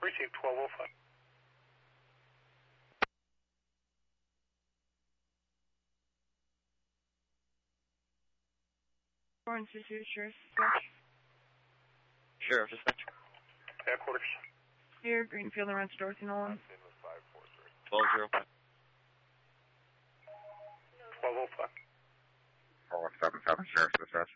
Receive 1205. Orange Institute, Sheriff's Dispatch. Sheriff Dispatch. Headquarters. Here, Greenfield and Ranch, Dorothy Nolan. 1205. 1205. 477, Sheriff's Dispatch.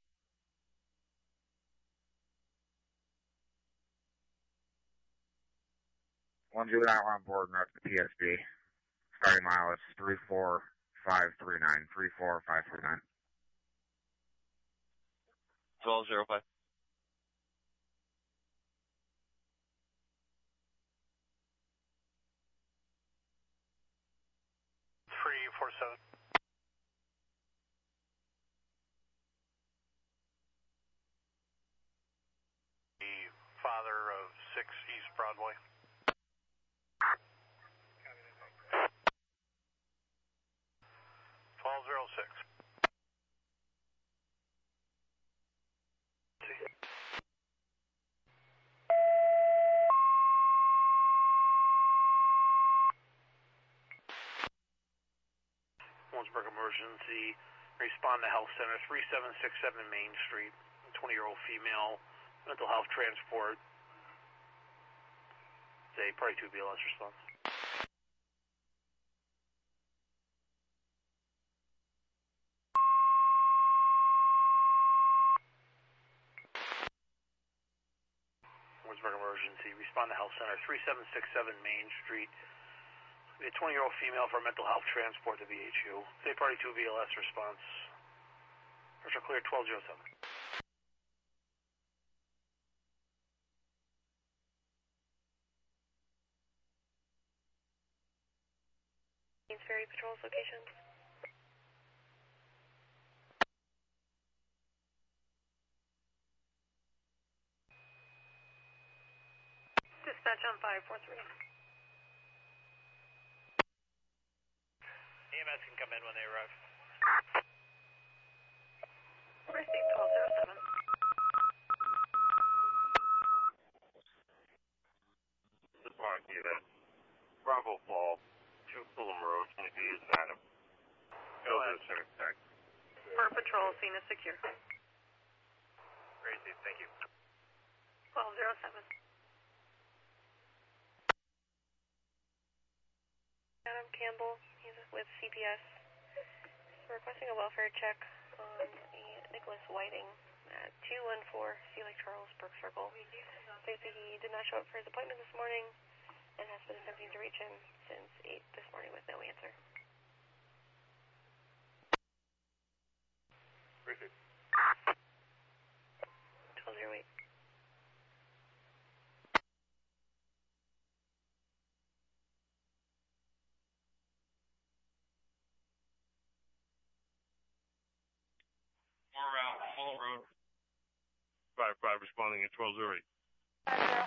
One juvenile on board north of the PSB. Starting mile is 34539. 34539. 1205. Three, 47. The father of 6 East Broadway. $12.06. Warrensburg emergency. Respond to Health Center, 3767 Main Street. 20-year-old female, mental health transport. Say, probably 2 BLS response. Warrensburg emergency. Respond to Health Center, 3767 Main Street. A 20-year-old female for mental health transport to BHU. Say, party 2 BLS response. Pressure clear, 1207. Ferry Patrol's locations. Dispatch on 543. EMS can come in when they arrive. Receive 1207. This one, unit. Bravo Fall. 2 Fulham Road, 20 is Adam. Go to the center tech. For patrol, scene is secure. Crazy, thank you. 1207. Adam Campbell, he's with CPS. Requesting a welfare check on Nicholas Whiting at 214 C. Lake Charles, Brook Circle. States that he did not show up for his appointment this morning and has been attempting to reach him since 8 this morning with no answer. Receive. 1208. More around Fulham Road. 55 responding at 1208.